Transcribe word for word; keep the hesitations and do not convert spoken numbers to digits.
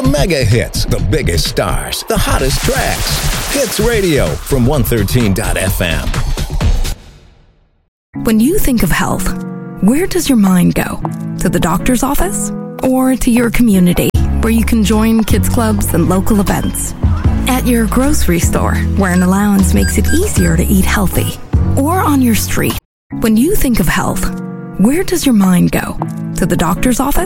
The mega hits, the biggest stars, the hottest tracks. Hits Radio from one thirteen dot f m. When you think of health, where does your mind go? To the doctor's office? Or to your community, where you can join kids clubs and local events? At your grocery store, where an allowance makes it easier to eat healthy? Or on your street? When you think of health, where does your mind go? To the doctor's office?